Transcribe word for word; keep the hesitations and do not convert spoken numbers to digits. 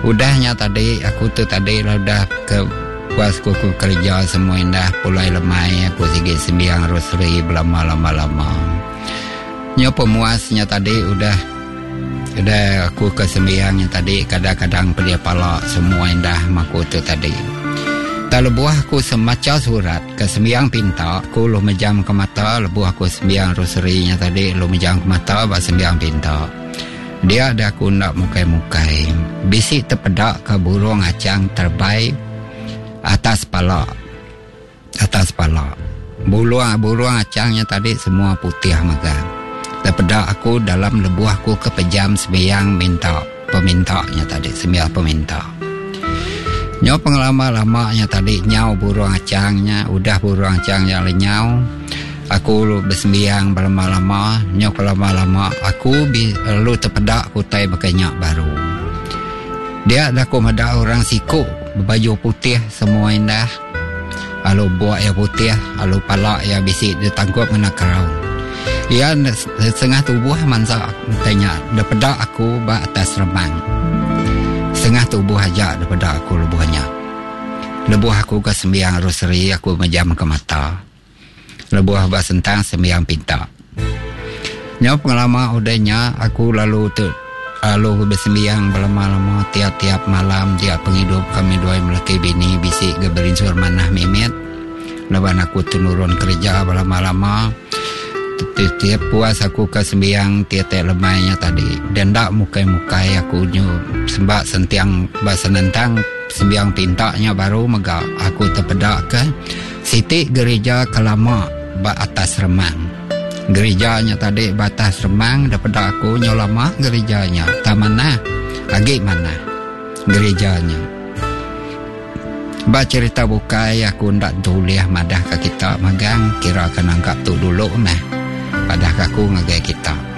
Udahnya tadi aku tu tadi lah dah ke puas ku, ku kerja semua indah pulai lemai aku sige sembiang rosary berlama-lama-lama. Nyo pemuasnya tadi udah udah aku ke sembiangnya tadi kadang-kadang pedia pala semua indah maku tu tadi. Tak lebuah aku semaca surat ke sembiang pinta aku lu mejam ke mata lebuah aku sembiang rosary-nya tadi lu mejam ke mata ba sembiang pinta. Dia ada aku nak mukai-mukai. Bisik terpedak ke burung acang terbaik atas pala. Atas pala. Burung burung acangnya tadi semua putih magang. Terpedak aku dalam lebuahku ke pejam sembiang minta pemintanya tadi, sembiang peminta. Nyo pengalaman lamanya tadi nyau burung acangnya, udah burung acangnya lenyau. Aku lu bersembiang berlama-lama, nyok lama-lama, aku bi, lu terpedak kutai berkenyak baru. Dia ada aku mada orang siku, berbaju putih semua indah. Alu buat ya putih, alu palak ya bisik dia tangkup kena kerau. Ia setengah tubuh mansa tanya, dia pedak aku ba atas remang. Setengah tubuh aja dia pedak aku lebuhnya. Lebuh aku ke sembiang rosary, aku menjam ke mata. Lebuah bah sentang sembiang pinta. Nyo pengalaman udahnya aku lalu tu lalu bersembiang berlama-lama tiap-tiap malam dia penghidup kami dua melaki bini bisik geberinsur manah mimet. Leban aku turun kerja berlama-lama. Tiap puas aku ke sembiang tiap-tiap lemainya tadi. Dan tak mukai-mukai aku nyu sembah sentiang bahasa nentang sembiang pintanya baru mega aku terpedak ke Siti gereja kelama ba atas remang. Gerejanya tadi batas remang dapat aku nyolama gerejanya. Tak mana? Agi mana? Gerejanya. Ba cerita bukai aku ndak tulis madah ke kita magang kira akan angkat tu dulu mah. Padah aku ngagai kita.